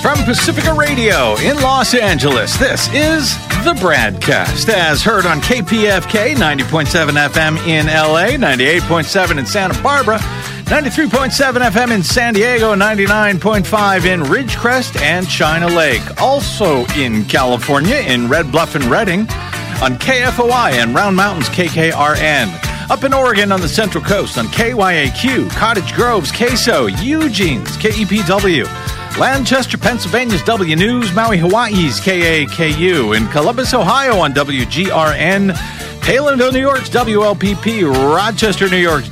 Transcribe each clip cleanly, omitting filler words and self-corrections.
From Pacifica Radio in Los Angeles, this is the BradCast, as heard on KPFK 90.7 FM in LA, 98.7 in Santa Barbara, 93.7 FM in San Diego, 99.5 in Ridgecrest and China Lake. Also in California, in Red Bluff and Redding, on KFOI and Round Mountains KKRN. Up in Oregon on the Central Coast on KYAQ, Cottage Grove's KSO, Eugene's KEPW, Lancaster, Pennsylvania's W News, Maui, Hawaii's KAKU, in Columbus, Ohio on WGRN, Palinville, New York's WLPP, Rochester, New York's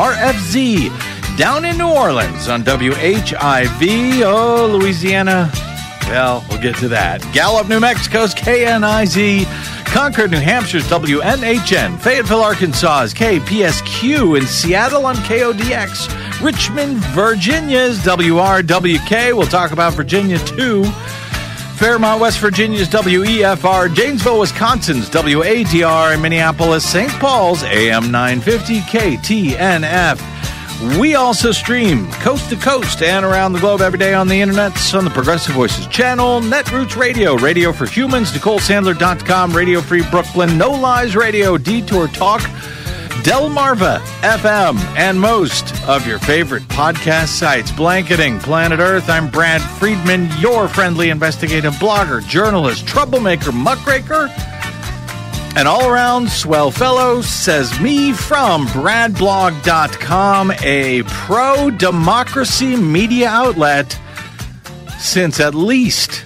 WRFZ, down in New Orleans on WHIV, Louisiana, well, we'll get to that. Gallup, New Mexico's KNIZ, Concord, New Hampshire's WNHN, Fayetteville, Arkansas's KPSQ, in Seattle on KODX, Richmond, Virginia's WRWK. We'll talk about Virginia, too. Fairmont, West Virginia's WEFR. Janesville, Wisconsin's WADR. And Minneapolis, St. Paul's AM 950 KTNF. We also stream coast to coast and around the globe every day on the internet on the Progressive Voices channel, Netroots Radio, Radio for Humans, NicoleSandler.com, Radio Free Brooklyn, No Lies Radio, Detour Talk, Delmarva FM, and most of your favorite podcast sites. Blanketing Planet Earth, I'm Brad Friedman, your friendly investigative blogger, journalist, troublemaker, muckraker, and all-around swell fellow, says me from bradblog.com, a pro-democracy media outlet since at least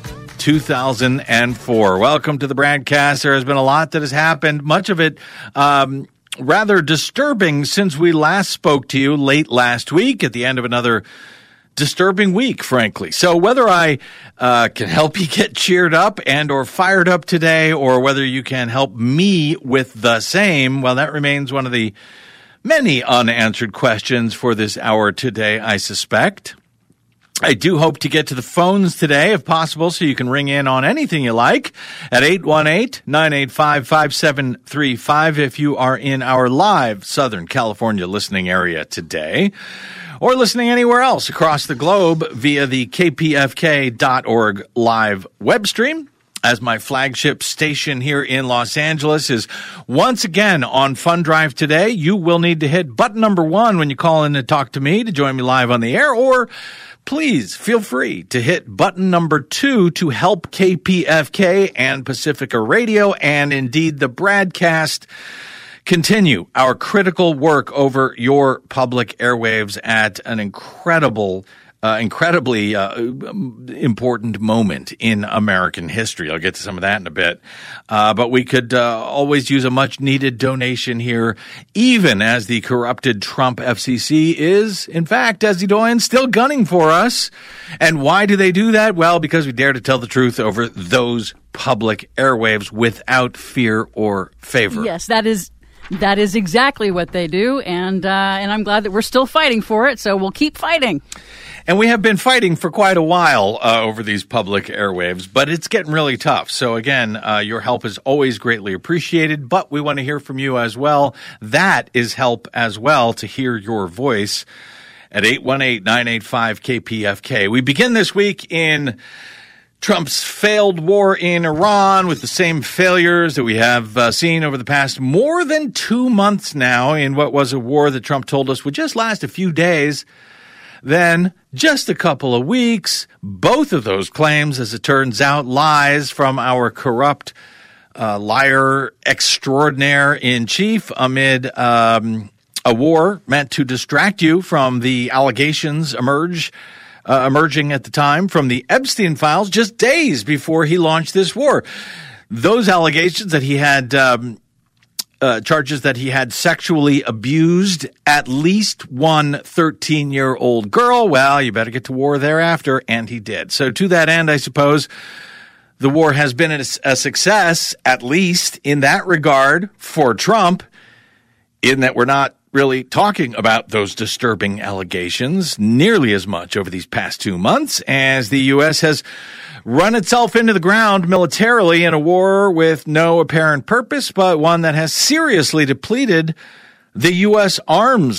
2004. Welcome to the BradCast. There has been a lot that has happened, much of it rather disturbing since we last spoke to you late last week at the end of another disturbing week, frankly. So whether I can help you get cheered up and or fired up today, or whether you can help me with the same, well, that remains one of the many unanswered questions for this hour today, I suspect. I do hope to get to the phones today, if possible, so you can ring in on anything you like at 818-985-5735 if you are in our live Southern California listening area today, or listening anywhere else across the globe via the kpfk.org live web stream, as my flagship station here in Los Angeles is once again on Fund Drive today. You will need to hit button number 1 when you call in to talk to me, to join me live on the air, or please feel free to hit button number 2 to help KPFK and Pacifica Radio, and indeed the BradCast, continue our critical work over your public airwaves at an incredibly important moment in American history. I'll get to some of that in a bit. But we could always use a much-needed donation here, even as the corrupted Trump FCC is, in fact, Desi Doyen, still gunning for us. And why do they do that? Well, because we dare to tell the truth over those public airwaves without fear or favor. Yes, that is exactly what they do, and I'm glad that we're still fighting for it, so we'll keep fighting. And we have been fighting for quite a while over these public airwaves, but it's getting really tough. So again, your help is always greatly appreciated, but we want to hear from you as well. That is help as well, to hear your voice at 818-985-KPFK. We begin this week in Trump's failed war in Iran, with the same failures that we have seen over the past more than 2 months now in what was a war that Trump told us would just last a few days, then just a couple of weeks. Both of those claims, as it turns out, lies from our corrupt liar extraordinaire in chief amid a war meant to distract you from the allegations emerging at the time from the Epstein files just days before he launched this war. Those allegations that he had charges that he had sexually abused at least one 13-year-old girl. Well, you better get to war thereafter, and he did. So to that end, I suppose the war has been a success, at least in that regard, for Trump, in that we're not really talking about those disturbing allegations nearly as much over these past 2 months, as the U.S. has run itself into the ground militarily in a war with no apparent purpose, but one that has seriously depleted the U.S. arms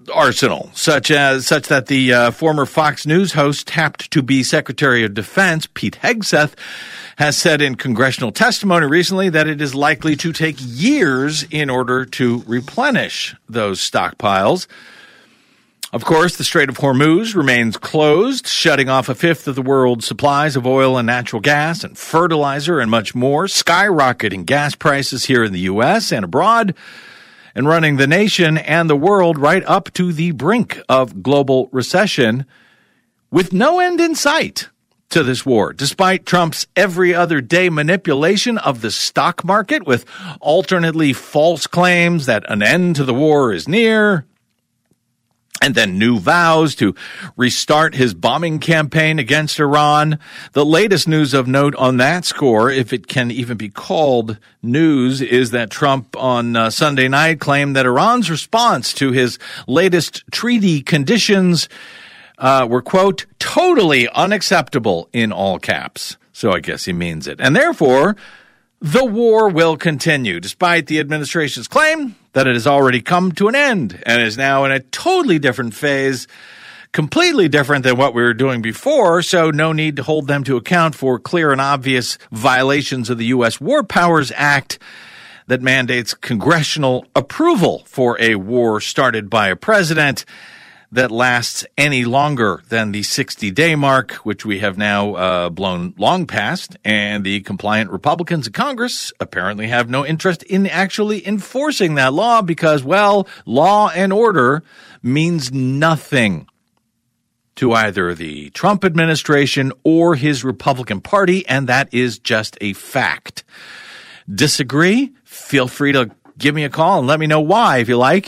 arsenal, such that the former Fox News host tapped to be Secretary of Defense, Pete Hegseth, has said in congressional testimony recently that it is likely to take years in order to replenish those stockpiles. Of course, the Strait of Hormuz remains closed, shutting off a fifth of the world's supplies of oil and natural gas and fertilizer and much more, skyrocketing gas prices here in the U.S. and abroad, and running the nation and the world right up to the brink of global recession with no end in sight to this war, despite Trump's every other day manipulation of the stock market with alternately false claims that an end to the war is near, and then new vows to restart his bombing campaign against Iran. The latest news of note on that score, if it can even be called news, is that Trump on Sunday night claimed that Iran's response to his latest treaty conditions were, quote, totally unacceptable in all caps. So I guess he means it. And therefore, the war will continue, despite the administration's claim that it has already come to an end and is now in a totally different phase, completely different than what we were doing before, so no need to hold them to account for clear and obvious violations of the U.S. War Powers Act that mandates congressional approval for a war started by a president that lasts any longer than the 60-day mark, which we have now blown long past, and the compliant Republicans in Congress apparently have no interest in actually enforcing that law because, well, law and order means nothing to either the Trump administration or his Republican Party, and that is just a fact. Disagree? Feel free to give me a call and let me know why, if you like,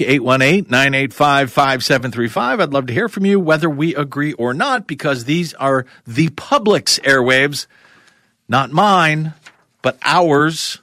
818-985-5735. I'd love to hear from you, whether we agree or not, because these are the public's airwaves, not mine, but ours.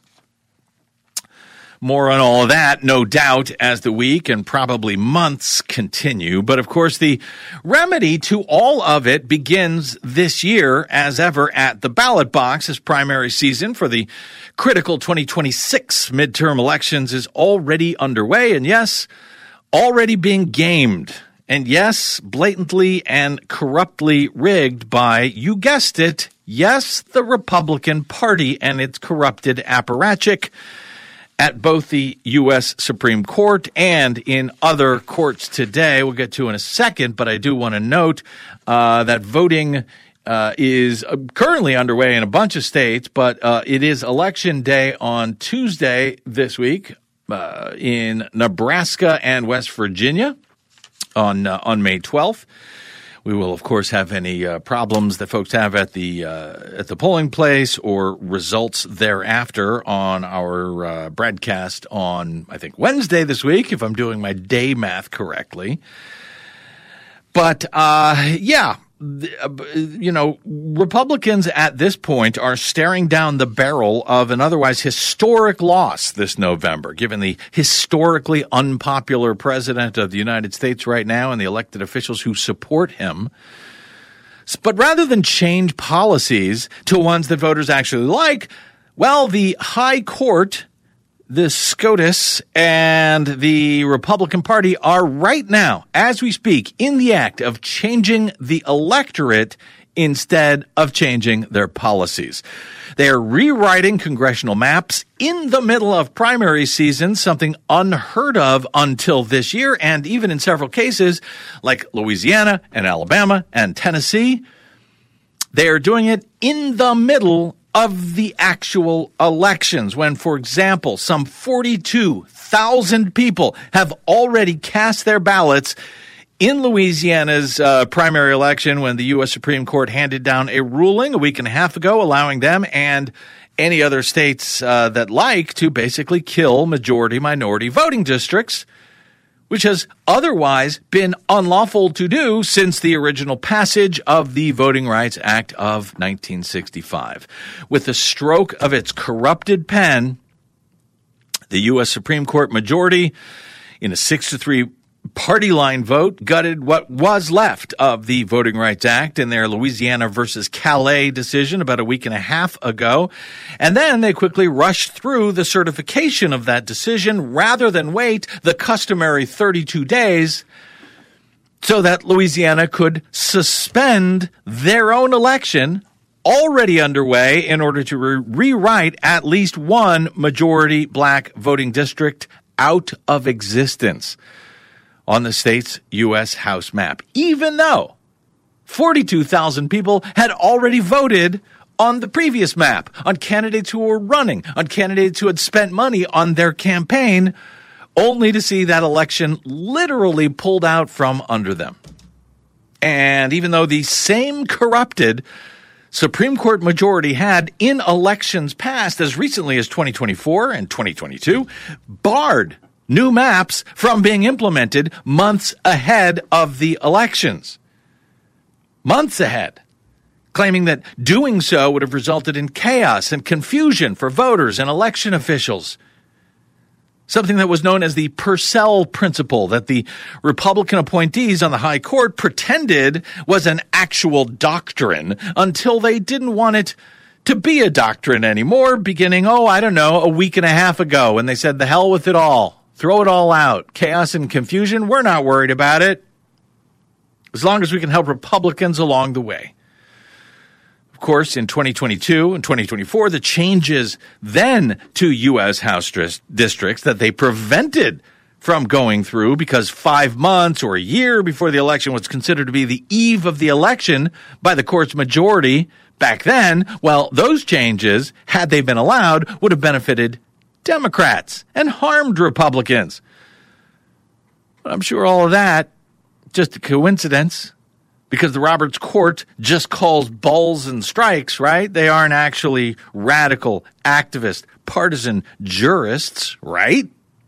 More on all of that, no doubt, as the week and probably months continue. But, of course, the remedy to all of it begins this year, as ever, at the ballot box, as primary season for the critical 2026 midterm elections is already underway. And, yes, already being gamed. And, yes, blatantly and corruptly rigged by, you guessed it, yes, the Republican Party and its corrupted apparatchik at both the U.S. Supreme Court and in other courts today. We'll get to in a second, but I do want to note that voting is currently underway in a bunch of states, but it is Election Day on Tuesday this week in Nebraska and West Virginia on May 12th. We will, of course, have any problems that folks have at the polling place or results thereafter on our broadcast on, I think, Wednesday this week, if I'm doing my day math correctly. But, Republicans at this point are staring down the barrel of an otherwise historic loss this November, given the historically unpopular president of the United States right now and the elected officials who support him. But rather than change policies to ones that voters actually like, well, the High Court, the SCOTUS, and the Republican Party are right now, as we speak, in the act of changing the electorate instead of changing their policies. They are rewriting congressional maps in the middle of primary season, something unheard of until this year, and even in several cases, like Louisiana and Alabama and Tennessee, they are doing it in the middle of the actual elections, when, for example, some 42,000 people have already cast their ballots in Louisiana's primary election, when the U.S. Supreme Court handed down a ruling a week and a half ago allowing them and any other states that like to basically kill majority-minority voting districts, which has otherwise been unlawful to do since the original passage of the Voting Rights Act of 1965. With the stroke of its corrupted pen, the U.S. Supreme Court majority, in a 6-3 party line vote, gutted what was left of the Voting Rights Act in their Louisiana versus Calais decision about a week and a half ago. And then they quickly rushed through the certification of that decision rather than wait the customary 32 days so that Louisiana could suspend their own election already underway in order to rewrite at least one majority black voting district out of existence on the state's U.S. House map, even though 42,000 people had already voted on the previous map, on candidates who were running, on candidates who had spent money on their campaign, only to see that election literally pulled out from under them. And even though the same corrupted Supreme Court majority had in elections past as recently as 2024 and 2022 barred new maps from being implemented months ahead of the elections. Months ahead, claiming that doing so would have resulted in chaos and confusion for voters and election officials. Something that was known as the Purcell Principle, that the Republican appointees on the high court pretended was an actual doctrine until they didn't want it to be a doctrine anymore, beginning, a week and a half ago, when they said, the hell with it all. Throw it all out. Chaos and confusion, we're not worried about it, as long as we can help Republicans along the way. Of course, in 2022 and 2024, the changes then to U.S. House districts that they prevented from going through because 5 months or a year before the election was considered to be the eve of the election by the court's majority back then, well, those changes, had they been allowed, would have benefited Democrats and harmed Republicans. But I'm sure all of that, just a coincidence, because the Roberts Court just calls balls and strikes, right? They aren't actually radical, activist, partisan jurists, right?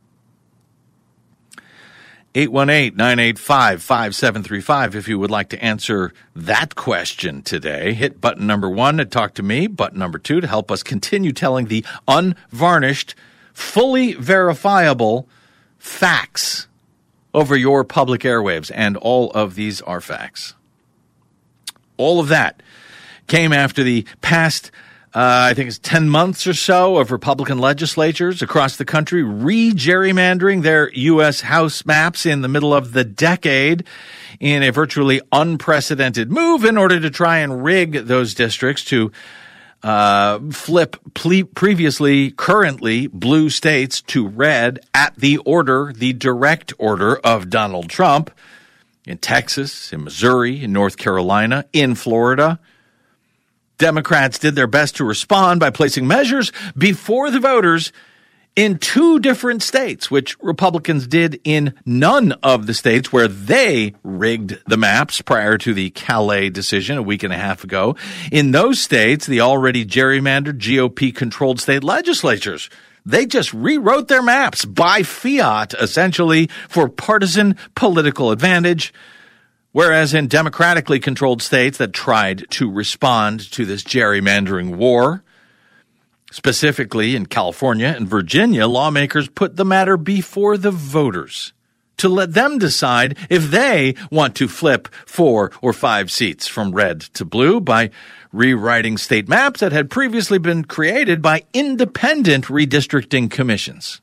818-985-5735 if you would like to answer that question today. Hit button number 1 to talk to me, button number 2 to help us continue telling the unvarnished, fully verifiable facts over your public airwaves. And all of these are facts. All of that came after the past, I think it's 10 months or so of Republican legislatures across the country re-gerrymandering their U.S. House maps in the middle of the decade in a virtually unprecedented move in order to try and rig those districts to flip currently blue states to red at the direct order of Donald Trump. In Texas, in Missouri, in North Carolina, in Florida. Democrats did their best to respond by placing measures before the voters in 2 different states, which Republicans did in none of the states where they rigged the maps prior to the Calais decision a week and a half ago. In those states, the already gerrymandered GOP-controlled state legislatures, they just rewrote their maps by fiat, essentially, for partisan political advantage, whereas in democratically controlled states that tried to respond to this gerrymandering war, specifically in California and Virginia, lawmakers put the matter before the voters to let them decide if they want to flip 4 or 5 seats from red to blue by rewriting state maps that had previously been created by independent redistricting commissions.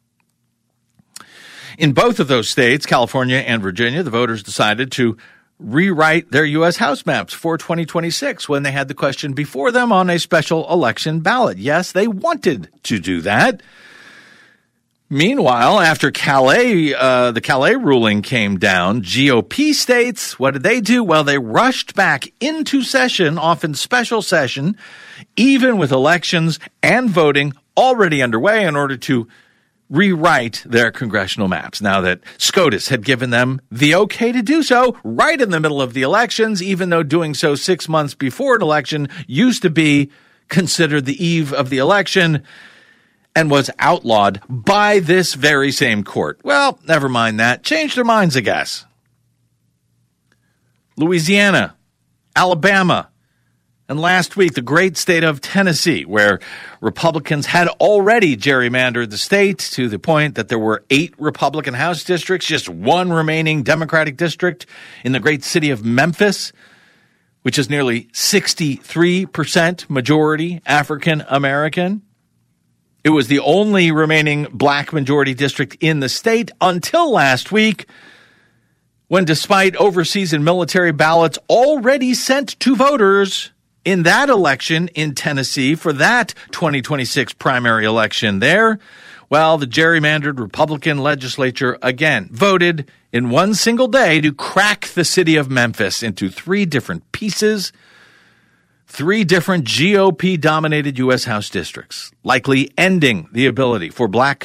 In both of those states, California and Virginia, the voters decided to rewrite their U.S. House maps for 2026 when they had the question before them on a special election ballot. Yes, they wanted to do that. Meanwhile, after the Calais ruling came down, GOP states, what did they do? Well, they rushed back into session, often special session, even with elections and voting already underway in order to rewrite their congressional maps. Now that SCOTUS had given them the okay to do so right in the middle of the elections, even though doing so 6 months before an election used to be considered the eve of the election and was outlawed by this very same court. Well, never mind that. Changed their minds, I guess. Louisiana, Alabama, and last week, the great state of Tennessee, where Republicans had already gerrymandered the state to the point that there were 8 Republican House districts, just 1 remaining Democratic district in the great city of Memphis, which is nearly 63% majority African American. It was the only remaining black majority district in the state until last week, when despite overseas and military ballots already sent to voters in that election in Tennessee for that 2026 primary election there, well, the gerrymandered Republican legislature again voted in one single day to crack the city of Memphis into 3 different pieces, 3 different GOP-dominated U.S. House districts, likely ending the ability for black